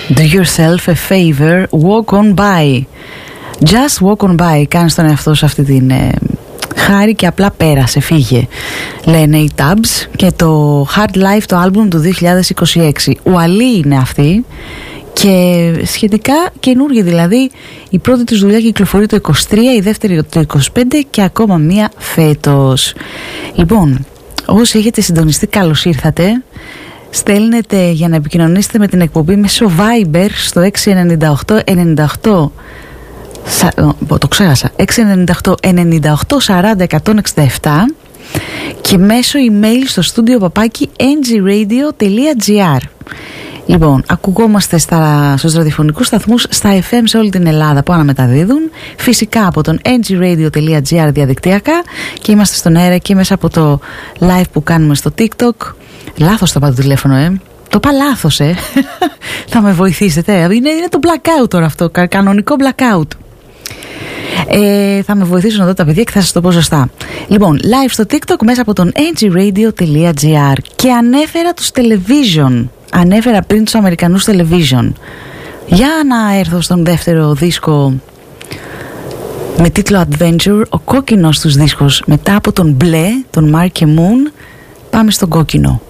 Do yourself a favor, walk on by. Just walk on by. Κάνεις τον εαυτό σου αυτή την χάρη και απλά πέρασε, φύγε, λένε οι Tabs. Και το Hard Life, το άλμπουμ του 2026. Ουαλή είναι αυτή και σχετικά καινούργια, δηλαδή η πρώτη τους δουλειά κυκλοφορεί το 23, η δεύτερη το 25 και ακόμα μία φέτος. Λοιπόν, όσοι έχετε συντονιστεί, καλώς ήρθατε. Στέλνετε για να επικοινωνήσετε με την εκπομπή μέσω Viber στο 698 το ξέχασα, 698 98 40 167 και μέσω email στο στούντιο παπάκι ngradio.gr. Λοιπόν, ακουγόμαστε στους ραδιοφωνικούς σταθμούς, στα FM σε όλη την Ελλάδα που αναμεταδίδουν, φυσικά από τον ngradio.gr διαδικτυακά, και είμαστε στον αέρα και μέσα από το live που κάνουμε στο TikTok. Λάθος το είπα το τηλέφωνο, το είπα λάθος, θα με βοηθήσετε, είναι το blackout τώρα αυτό, κανονικό blackout. Θα με βοηθήσουν εδώ τα παιδιά και θα σας το πω σωστά. Λοιπόν, live στο TikTok μέσα από τον ngradio.gr. Και ανέφερα τους television. Ανέφερα πριν τους Αμερικανούς television. Για να έρθω στον δεύτερο δίσκο με τίτλο Adventure, ο κόκκινος τους δίσκος μετά από τον μπλε, τον Mark και Moon. Πάμε στον κόκκινο.